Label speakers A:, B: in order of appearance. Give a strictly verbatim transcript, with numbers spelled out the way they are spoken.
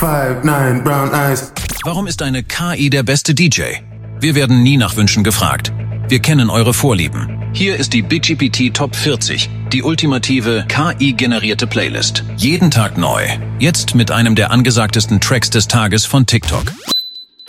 A: Five, nine, brown eyes.
B: Warum ist eine K I der beste D J? Wir werden nie nach Wünschen gefragt. Wir kennen eure Vorlieben. Hier ist die Big G P T Top vierzig, die ultimative K I-generierte Playlist. Jeden Tag neu. Jetzt mit einem der angesagtesten Tracks des Tages von TikTok.